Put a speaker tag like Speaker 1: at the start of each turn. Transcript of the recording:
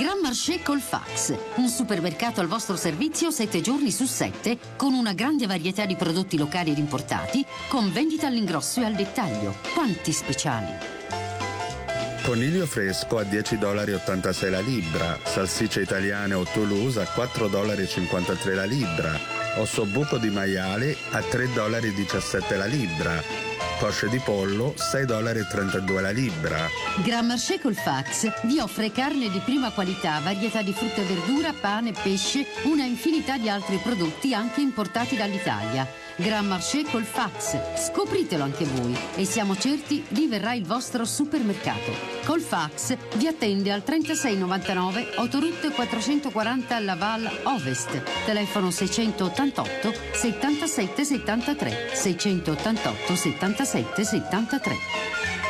Speaker 1: Grand Marché col fax, un supermercato al vostro servizio 7 giorni su 7, con una grande varietà di prodotti locali ed importati, con vendita all'ingrosso e al dettaglio. Quanti speciali!
Speaker 2: Coniglio fresco a $10,86 la libra, salsicce italiane o Toulouse a $4,53 la libra, ossobuco di maiale a $3,17 la libra, cosce di pollo $6,32 la libra.
Speaker 1: Grand Marché col fax vi offre carne di prima qualità, varietà di frutta e verdura, pane, pesce, una infinità di altri prodotti anche importati dall'Italia. Grand Marché col fax, scopritelo anche voi e siamo certi diverrà il vostro supermercato. Col fax vi attende al 3699 Autoroute 440 Laval Ovest, telefono 688 77 73 688 77 73.